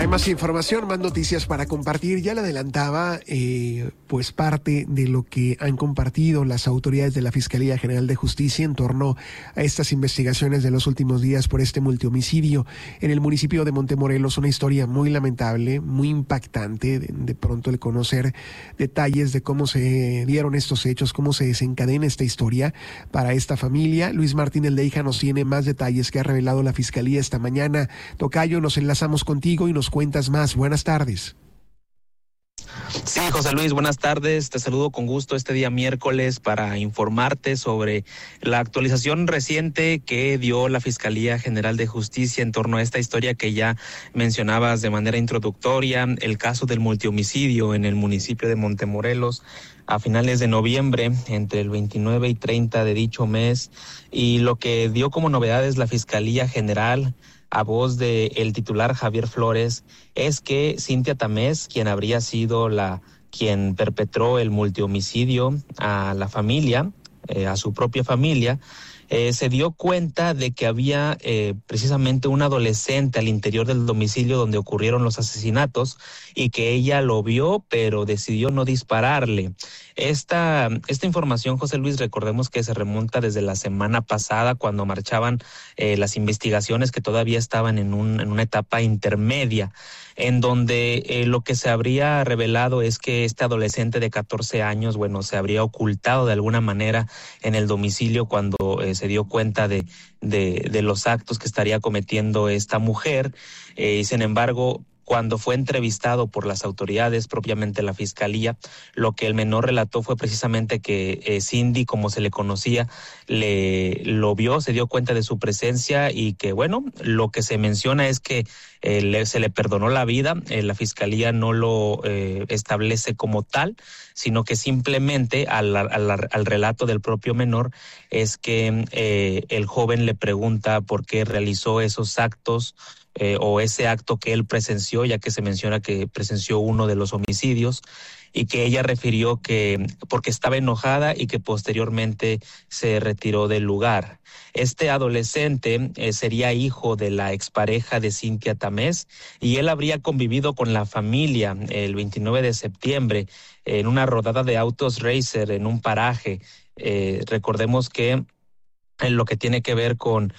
más información, más noticias para compartir. Ya le adelantaba, pues parte de lo que han compartido las autoridades de la Fiscalía General de Justicia en torno a estas investigaciones de los últimos días por este multihomicidio en el municipio de Montemorelos. Una historia muy lamentable, muy impactante, de pronto el conocer detalles de cómo se dieron estos hechos, cómo se desencadena esta historia para esta familia. Luis Martínez Leija nos tiene más detalles que ha revelado la Fiscalía esta mañana. Tocayo, nos enlazamos contigo y nos cuentas más. Buenas tardes. Sí, José Luis, buenas tardes. Te saludo con gusto este día miércoles para informarte sobre la actualización reciente que dio la Fiscalía General de Justicia en torno a esta historia que ya mencionabas de manera introductoria, el caso del multihomicidio en el municipio de Montemorelos a finales de noviembre, entre el 29 y 30 de dicho mes, y lo que dio como novedades la Fiscalía General a voz del titular Javier Flores es que Cintia Tamés, quien habría sido quien perpetró el multihomicidio a la familia, a su propia familia, se dio cuenta de que había precisamente un adolescente al interior del domicilio donde ocurrieron los asesinatos y que ella lo vio, pero decidió no dispararle. Esta información, José Luis, recordemos que se remonta desde la semana pasada cuando marchaban las investigaciones que todavía estaban en una etapa intermedia, en donde lo que se habría revelado es que este adolescente de 14 años, se habría ocultado de alguna manera en el domicilio cuando se dio cuenta de los actos que estaría cometiendo esta mujer, y sin embargo, cuando fue entrevistado por las autoridades, propiamente la Fiscalía, lo que el menor relató fue precisamente que Cindy, como se le conocía, lo vio, se dio cuenta de su presencia y que, lo que se menciona es que se le perdonó la vida. La Fiscalía no lo establece como tal, sino que simplemente al relato del propio menor es que el joven le pregunta por qué realizó esos actos o ese acto que él presenció, ya que se menciona que presenció uno de los homicidios, y que ella refirió que porque estaba enojada y que posteriormente se retiró del lugar. Este adolescente sería hijo de la expareja de Cintia Tamés y él habría convivido con la familia el 29 de septiembre en una rodada de autos racer en un paraje. Recordemos que en lo que tiene que ver con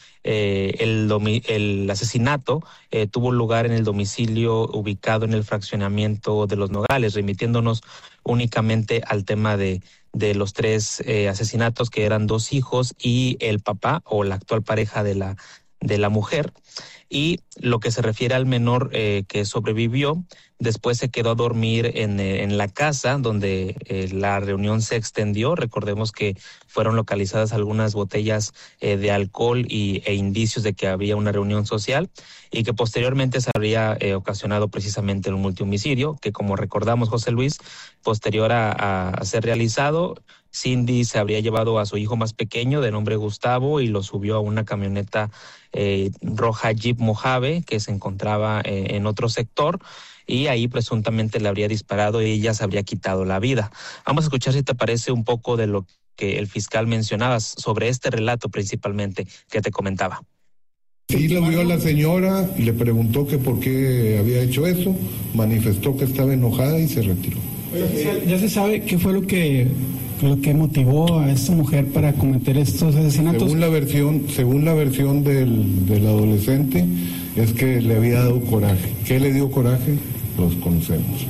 el asesinato, tuvo lugar en el domicilio ubicado en el fraccionamiento de Los Nogales, remitiéndonos únicamente al tema de los tres asesinatos, que eran 2 hijos y el papá o la actual pareja de la mujer. Y lo que se refiere al menor que sobrevivió, después se quedó a dormir en la casa donde la reunión se extendió. Recordemos que fueron localizadas algunas botellas de alcohol e indicios de que había una reunión social y que posteriormente se habría ocasionado precisamente el multihomicidio, que como recordamos, José Luis, posterior a ser realizado, Cindy se habría llevado a su hijo más pequeño de nombre Gustavo y lo subió a una camioneta roja Jeep Mojave que se encontraba en otro sector, y ahí presuntamente le habría disparado y ella se habría quitado la vida. Vamos a escuchar si te parece un poco de lo que el fiscal mencionaba sobre este relato principalmente que te comentaba. Sí, lo vio a la señora y le preguntó que por qué había hecho eso, manifestó que estaba enojada y se retiró. ¿Ya se sabe qué fue lo que motivó a esta mujer para cometer estos asesinatos? Según la versión del adolescente, es que le había dado coraje. ¿Qué le dio coraje? Los conocemos.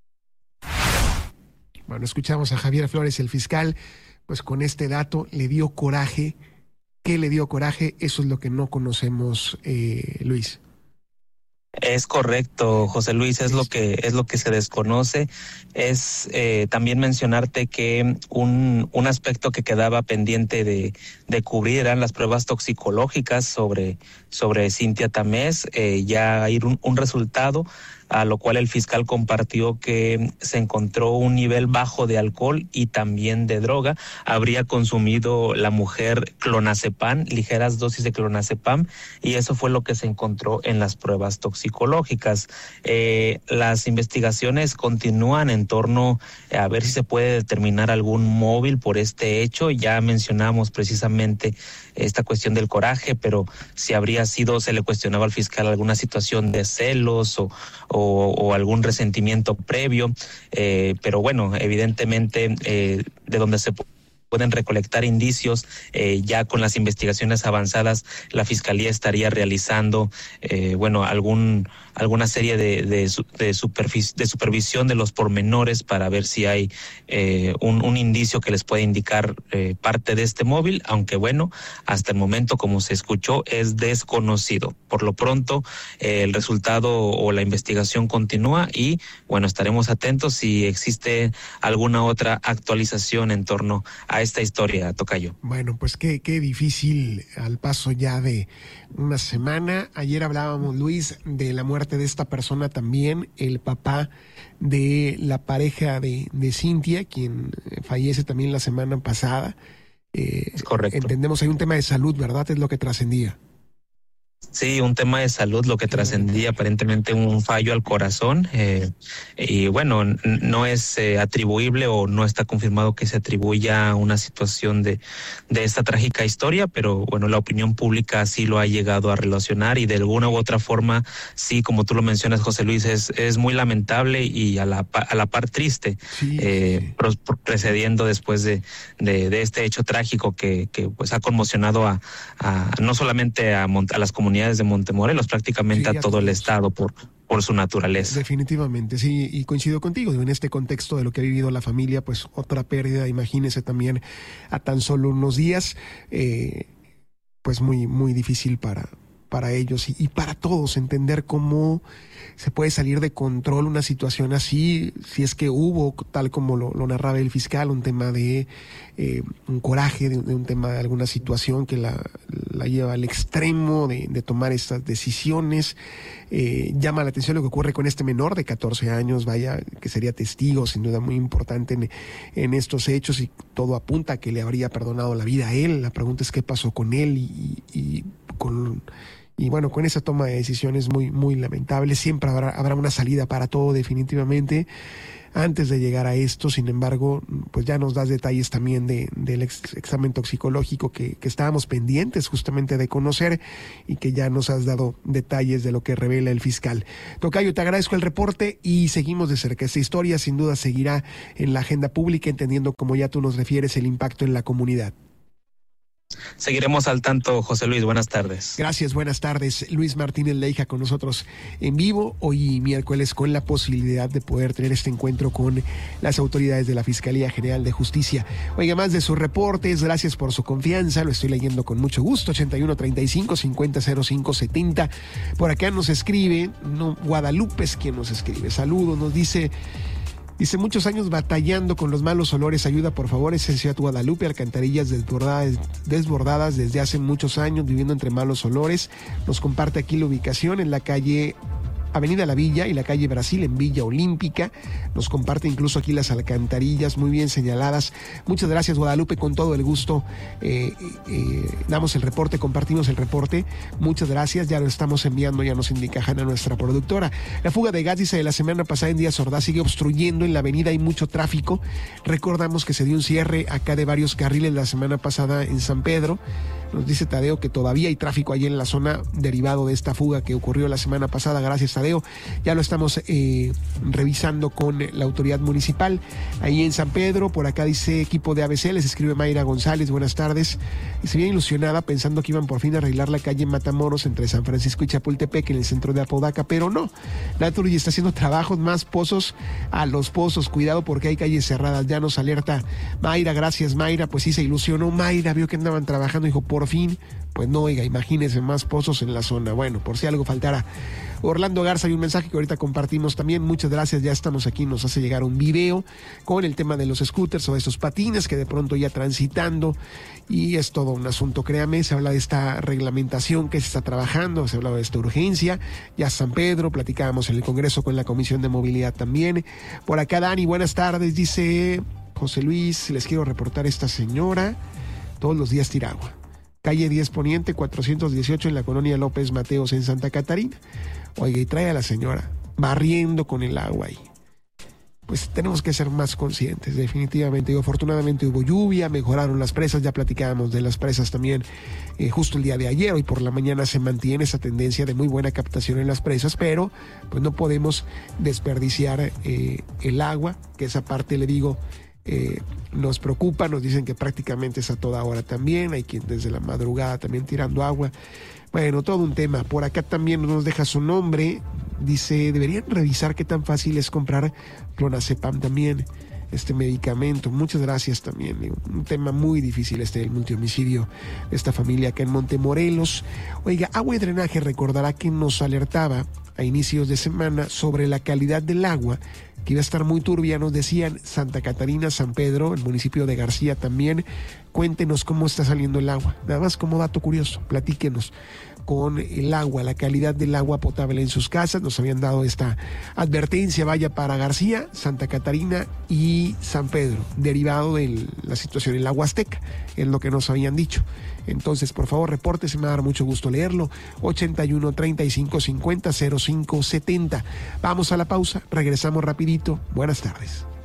Bueno, escuchamos a Javier Flores, el fiscal, pues con este dato le dio coraje. ¿Qué le dio coraje? Eso es lo que no conocemos, Luis. Es correcto, José Luis, es lo que se desconoce. Es también mencionarte que un aspecto que quedaba pendiente de cubrir eran las pruebas toxicológicas sobre Cintia Tamés. Ya hay un resultado, a lo cual el fiscal compartió que se encontró un nivel bajo de alcohol y también de droga. Habría consumido la mujer clonazepam, ligeras dosis de clonazepam, y eso fue lo que se encontró en las pruebas toxicológicas. toxicológicas. Las investigaciones continúan en torno a ver si se puede determinar algún móvil por este hecho. Ya mencionamos precisamente esta cuestión del coraje, pero si habría sido, se le cuestionaba al fiscal alguna situación de celos o algún resentimiento previo, pero bueno, evidentemente de donde se pueden recolectar indicios, ya con las investigaciones avanzadas, la Fiscalía estaría realizando, alguna serie de supervisión de los pormenores para ver si hay un indicio que les puede indicar parte de este móvil, aunque bueno, hasta el momento, como se escuchó, es desconocido. Por lo pronto, el resultado o la investigación continúa y bueno, estaremos atentos si existe alguna otra actualización en torno a esta historia, tocayo. Bueno, pues qué difícil al paso ya de una semana. Ayer hablábamos, Luis, de la muerte de esta persona también, el papá de la pareja de Cintia, quien fallece también la semana pasada. Es correcto. Entendemos, hay un tema de salud, ¿verdad? Es lo que trascendía. Sí, un tema de salud, lo que trascendía aparentemente un fallo al corazón, y bueno, no es atribuible o no está confirmado que se atribuya a una situación de esta trágica historia, pero bueno, la opinión pública sí lo ha llegado a relacionar y de alguna u otra forma, sí, como tú lo mencionas, José Luis, es muy lamentable y a la par triste, sí. Precediendo después de este hecho trágico que pues ha conmocionado a no solamente a las comunidades de Montemorelos, prácticamente a todo el estado por su naturaleza. Definitivamente, sí, y coincido contigo, en este contexto de lo que ha vivido la familia, pues otra pérdida, imagínese también a tan solo unos días, pues muy, muy difícil para ellos y para todos entender cómo se puede salir de control una situación así, si es que hubo, tal como lo narraba el fiscal, un tema de un coraje, de un tema de alguna situación que la lleva al extremo de tomar estas decisiones. Llama la atención lo que ocurre con este menor de 14 años, vaya, que sería testigo sin duda muy importante en estos hechos, y todo apunta a que le habría perdonado la vida a él. La pregunta es qué pasó con él y bueno, con esa toma de decisiones muy, muy lamentable. Siempre habrá una salida para todo, definitivamente. Antes de llegar a esto, sin embargo, pues ya nos das detalles también del examen toxicológico que estábamos pendientes justamente de conocer y que ya nos has dado detalles de lo que revela el fiscal. Tocayo, te agradezco el reporte y seguimos de cerca. Esta historia sin duda seguirá en la agenda pública, entendiendo, como ya tú nos refieres, el impacto en la comunidad. Seguiremos al tanto, José Luis. Buenas tardes. Gracias, buenas tardes. Luis Martínez Leija con nosotros en vivo, hoy miércoles, con la posibilidad de poder tener este encuentro con las autoridades de la Fiscalía General de Justicia. Oiga, más de sus reportes, gracias por su confianza, lo estoy leyendo con mucho gusto. 8135-500570. Por acá nos escribe, Guadalupe es quien nos escribe. Saludos, nos dice... muchos años batallando con los malos olores, ayuda por favor, es en Ciudad Guadalupe, alcantarillas desbordadas desde hace muchos años, viviendo entre malos olores. Nos comparte aquí la ubicación en la calle Avenida La Villa y la calle Brasil en Villa Olímpica. Nos comparte incluso aquí las alcantarillas muy bien señaladas. Muchas gracias, Guadalupe, con todo el gusto damos el reporte, compartimos el reporte. Muchas gracias, ya lo estamos enviando, ya nos indica Hanna, nuestra productora. La fuga de gas, dice, de la semana pasada en Díaz Ordaz sigue obstruyendo en la avenida, hay mucho tráfico. Recordamos que se dio un cierre acá de varios carriles la semana pasada en San Pedro. Nos dice Tadeo que todavía hay tráfico allí en la zona derivado de esta fuga que ocurrió la semana pasada. Gracias, Tadeo. Ya lo estamos revisando con la autoridad municipal. Ahí en San Pedro, por acá dice equipo de ABC, les escribe Mayra González, buenas tardes. Y se veía ilusionada pensando que iban por fin a arreglar la calle Matamoros entre San Francisco y Chapultepec en el centro de Apodaca, pero no. Naturgy está haciendo trabajos, más pozos a los pozos. Cuidado porque hay calles cerradas, ya nos alerta Mayra. Gracias, Mayra. Pues sí, se ilusionó Mayra, vio que andaban trabajando, dijo, por fin, pues no, oiga, imagínense más pozos en la zona. Bueno, por si algo faltara. Orlando Garza, hay un mensaje que ahorita compartimos también. Muchas gracias, ya estamos aquí, nos hace llegar un video con el tema de los scooters o de estos patines que de pronto ya transitando, y es todo un asunto, créame. Se habla de esta reglamentación que se está trabajando, se hablaba de esta urgencia. Ya San Pedro, platicábamos en el Congreso con la Comisión de Movilidad también. Por acá Dani, buenas tardes, dice José Luis, les quiero reportar esta señora, todos los días tira agua. Calle 10 Poniente, 418 en la colonia López Mateos en Santa Catarina. Oiga, y trae a la señora barriendo con el agua ahí. Pues tenemos que ser más conscientes, definitivamente. Afortunadamente hubo lluvia, mejoraron las presas, ya platicábamos de las presas también justo el día de ayer. Hoy por la mañana se mantiene esa tendencia de muy buena captación en las presas, pero pues no podemos desperdiciar el agua, que esa parte, le digo, nos preocupa. Nos dicen que prácticamente es a toda hora también, hay quien desde la madrugada también tirando agua. Bueno, todo un tema. Por acá también nos deja su nombre. Dice, deberían revisar qué tan fácil es comprar clonazepam también, este medicamento. Muchas gracias también. Un tema muy difícil del multihomicidio de esta familia acá en Montemorelos. Oiga, Agua y Drenaje recordará que nos alertaba a inicios de semana sobre la calidad del agua, que iba a estar muy turbia. Nos decían Santa Catarina, San Pedro, el municipio de García también. Cuéntenos cómo está saliendo el agua. Nada más como dato curioso, platíquenos con el agua, la calidad del agua potable en sus casas. Nos habían dado esta advertencia, vaya, para García, Santa Catarina y San Pedro, derivado de la situación en la Huasteca, es lo que nos habían dicho. Entonces, por favor, repórtese, me va a dar mucho gusto leerlo. 81 35 50 05 70. Vamos a la pausa, regresamos rapidito. Buenas tardes.